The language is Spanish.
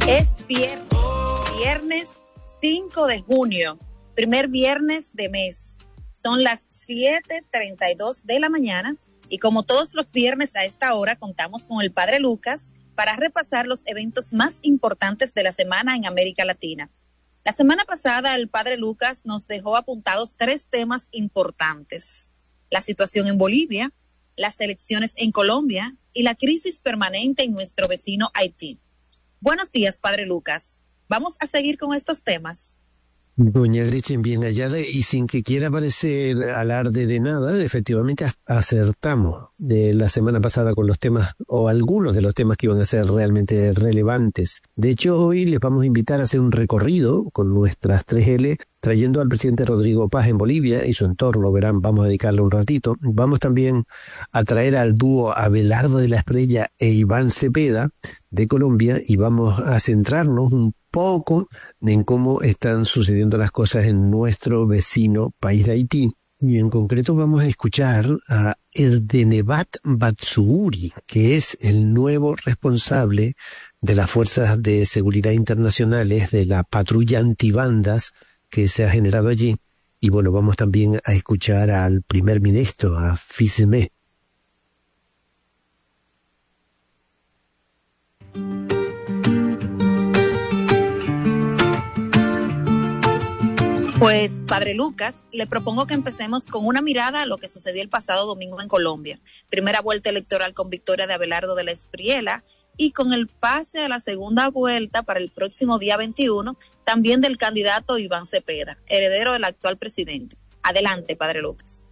Es viernes 5 de junio, primer viernes de mes. Son las 7:32 de la mañana y como todos los viernes a esta hora contamos con el Padre Lucas para repasar los eventos más importantes de la semana en América Latina. La semana pasada el Padre Lucas nos dejó apuntados 3 temas importantes: la situación en Bolivia, las elecciones en Colombia y la crisis permanente en nuestro vecino Haití. Buenos días, Padre Lucas. Vamos a seguir con estos temas. Doña Gretchen, bien hallada, y sin que quiera parecer alarde de nada, efectivamente acertamos de la semana pasada con los temas, o algunos de los temas que iban a ser realmente relevantes. De hecho, hoy les vamos a invitar a hacer un recorrido con nuestras 3L, trayendo al presidente Rodrigo Paz en Bolivia y su entorno. Verán, vamos a dedicarle un ratito. Vamos también a traer al dúo Abelardo de la Espriella e Iván Cepeda de Colombia, y vamos a centrarnos un poco en cómo están sucediendo las cosas en nuestro vecino país de Haití. Y en concreto vamos a escuchar a Erdenebat Batsuuri, que es el nuevo responsable de las fuerzas de seguridad internacionales, de la patrulla antibandas que se ha generado allí. Y bueno, vamos también a escuchar al primer ministro, a Fils-Aimé. Pues, Padre Lucas, le propongo que empecemos con una mirada a lo que sucedió el pasado domingo en Colombia. Primera vuelta electoral con victoria de Abelardo de la Espriella y con el pase a la segunda vuelta para el próximo día 21, también del candidato Iván Cepeda, heredero del actual presidente. Adelante, Padre Lucas.